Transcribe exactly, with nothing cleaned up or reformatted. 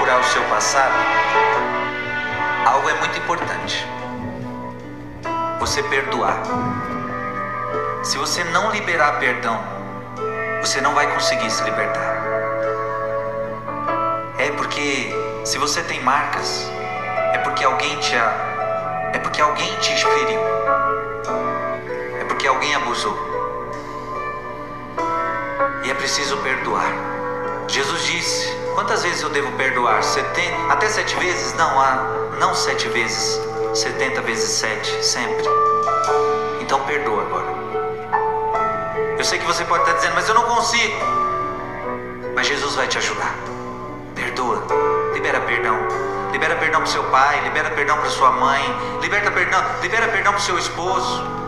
restaurar o seu passado, algo é muito importante: você perdoar. Se você não liberar perdão, você não vai conseguir se libertar. É porque se você tem marcas, é porque alguém te é porque alguém te feriu, é porque alguém abusou, e é preciso perdoar. Jesus disse: quantas vezes eu devo perdoar? setenta, até sete vezes? Não, há, não sete vezes, setenta vezes sete, sempre. Então perdoa agora. Eu sei que você pode estar dizendo: mas eu não consigo. Mas Jesus vai te ajudar. Perdoa, libera perdão. Libera perdão para o seu pai, libera perdão para sua mãe, libera perdão, libera perdão para o seu esposo.